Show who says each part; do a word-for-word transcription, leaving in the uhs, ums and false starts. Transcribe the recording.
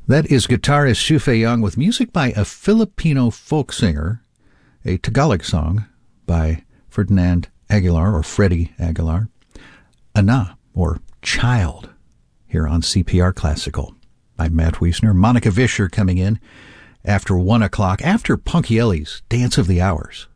Speaker 1: That is guitarist Shufe Young with music by a Filipino folk singer, a Tagalog song by Ferdinand Aguilar or Freddie Aguilar, Ana or Child, here on C P R Classical. I'm Matt Wiesner. Monica Vischer coming in after one o'clock, after Punky Ellie's Dance of the Hours.